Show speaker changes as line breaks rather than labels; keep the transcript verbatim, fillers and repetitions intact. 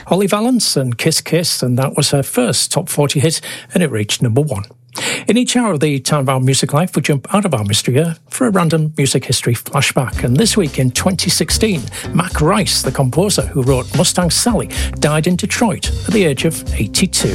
Holly Valance and Kiss Kiss, and that was her first top forty hit, and it reached number one. In each hour of the Time of Our Music Life, we jump out of our mystery year for a random music history flashback. And this week in twenty sixteen, Mac Rice, the composer who wrote Mustang Sally, died in Detroit at the age of eighty-two.